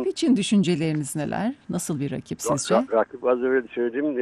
için düşünceleriniz neler? Nasıl bir rakip sizce? Rakip az evvel söylediğim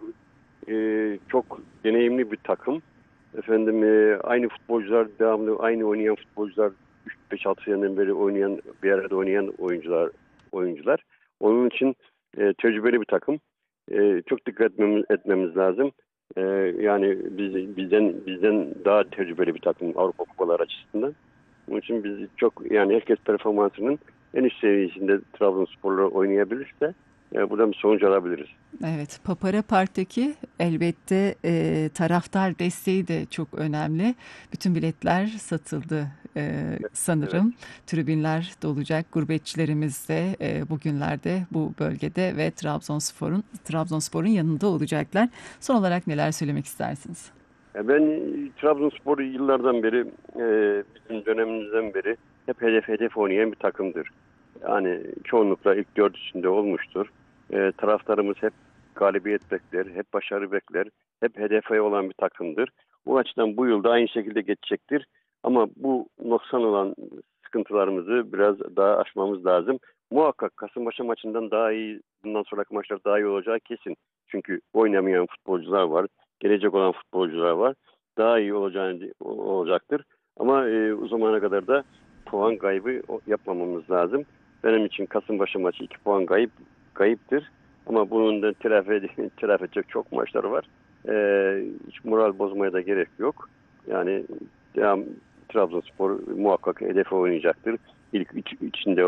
çok deneyimli bir takım. Efendim aynı futbolcular devamlı aynı oynayan futbolcular 5-6 seneden beri bir arada oynayan oyuncular. Onun için tecrübeli bir takım. Çok dikkat etmemiz lazım. Yani bizden daha tecrübeli bir takım Avrupa kupaları açısından. Onun için biz yani herkes performansının en üst seviyesinde Trabzonspor'la oynayabilirse buradan bir sonuç alabiliriz. Evet, Papara Park'taki elbette taraftar desteği de çok önemli. Bütün biletler satıldı Evet. sanırım. Tribünler dolacak. Gurbetçilerimiz de bugünlerde bu bölgede ve Trabzonspor'un yanında olacaklar. Son olarak neler söylemek istersiniz? Ben Trabzonspor'u yıllardan beri, bizim dönemimizden beri hep hedef oynayan bir takımdır. Yani çoğunlukla ilk dört içinde olmuştur. Taraftarımız hep galibiyet bekler, hep başarı bekler, hep hedefe olan bir takımdır. Bu açıdan bu yılda aynı şekilde geçecektir. Ama bu noksan olan sıkıntılarımızı biraz daha aşmamız lazım. Muhakkak Kasımpaşa maçından daha iyi, bundan sonraki maçlar daha iyi olacağı kesin. Çünkü oynamayan futbolcular var, gelecek olan futbolcular var. Daha iyi olacaktır. Ama o zamana kadar da puan kaybı yapmamamız lazım. Benim için Kasımpaşa maçı 2 puan kayıptır. Ama bunun da telafi edecek çok maçlar var. Hiç moral bozmaya da gerek yok. Yani Trabzonspor muhakkak hedefe oynayacaktır. İlk içinde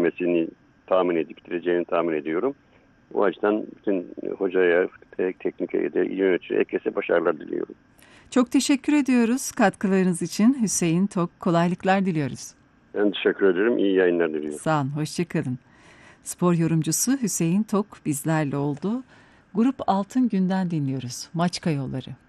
bitireceğini tahmin ediyorum. O açıdan bütün hocaya, teknik heyete, yöneticiye, herkese başarılar diliyorum. Çok teşekkür ediyoruz katkılarınız için. Hüseyin Tok, kolaylıklar diliyoruz. Ben teşekkür ederim. İyi yayınlar diliyorum. Sağ olun, hoşça kalın. Spor yorumcusu Hüseyin Tok bizlerle oldu. Grup Altın Gün'den dinliyoruz. Maçka Yolları.